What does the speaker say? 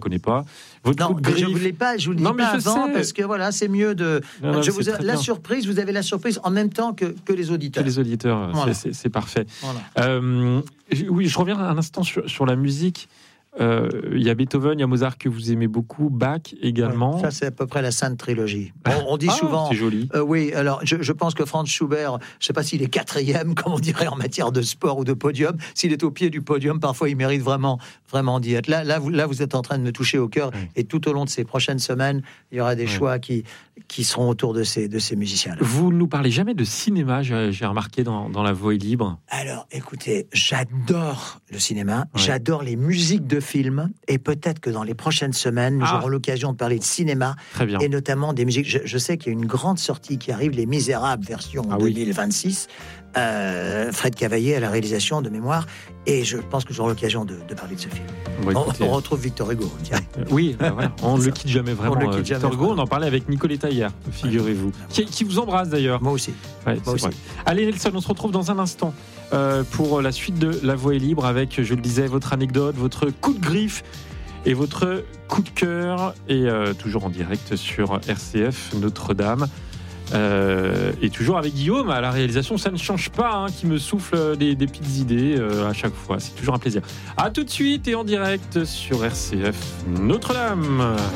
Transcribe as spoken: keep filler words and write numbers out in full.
connais pas. Votre non, coup de mais je griffe... vous l'ai pas, je vous le dis non, pas je avant sais. parce que voilà, c'est mieux de. Non, non, je c'est vous ai... très la bien. surprise, vous avez la surprise en même temps que, que les auditeurs. Que les auditeurs, Voilà. c'est, c'est, c'est parfait. Voilà. Euh, oui, je reviens un instant sur, sur la musique. Euh, il y a Beethoven, il y a Mozart que vous aimez beaucoup, Bach également. Ouais, ça, c'est à peu près la Sainte Trilogie. On, on dit ah, souvent. c'est joli. Euh, oui, alors je, je pense que Franz Schubert, je ne sais pas s'il est quatrième, comme on dirait en matière de sport ou de podium. S'il est au pied du podium, parfois il mérite vraiment, vraiment d'y être. Là, là, vous, là, vous êtes en train de me toucher au cœur. Oui. Et tout au long de ces prochaines semaines, il y aura des Oui. choix qui, qui seront autour de ces, de ces musiciens-là. Vous ne nous parlez jamais de cinéma, j'ai, j'ai remarqué dans, dans La Voix est libre. Alors, écoutez, j'adore le cinéma, Ouais. j'adore les musiques de films, et peut-être que dans les prochaines semaines, nous Ah. aurons l'occasion de parler de cinéma, Très bien. et notamment des musiques. Je, je sais qu'il y a une grande sortie qui arrive, Les Misérables, version Ah oui. deux mille vingt-six. Euh, Fred Cavaillé à la réalisation de mémoire, et je pense que j'aurai l'occasion de, de parler de ce film. Bon, On, écoutez, on retrouve Victor Hugo. Tiens. euh, oui, bah voilà, on ne le quitte jamais vraiment. On le euh, quitte jamais Victor Hugo, vraiment. on en parlait avec Nicoletta hier, figurez-vous, qui, qui vous embrasse d'ailleurs. Moi aussi. Ouais, Moi c'est aussi. vrai. Allez Nelson, on se retrouve dans un instant euh, pour la suite de La Voix est libre avec, je le disais, votre anecdote, votre coup de griffe et votre coup de cœur, et euh, toujours en direct sur R C F Notre-Dame. Euh, et toujours avec Guillaume à la réalisation, ça ne change pas, hein, qui me souffle des, des petites idées euh, à chaque fois. C'est toujours un plaisir. À tout de suite et en direct sur R C F Notre-Dame.